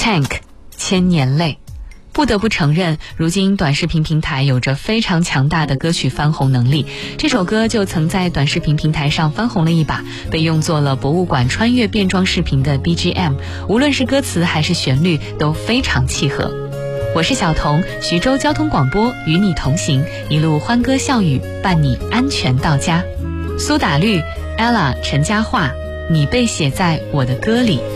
Tank 千年泪。不得不承认，如今短视频平台有着非常强大的歌曲翻红能力。这首歌就曾在短视频平台上翻红了一把，被用作了博物馆穿越变装视频的 BGM， 无论是歌词还是旋律都非常契合。我是小童，徐州交通广播与你同行，一路欢歌笑语，伴你安全到家。苏打绿、Ella、陈嘉桦，你被写在我的歌里。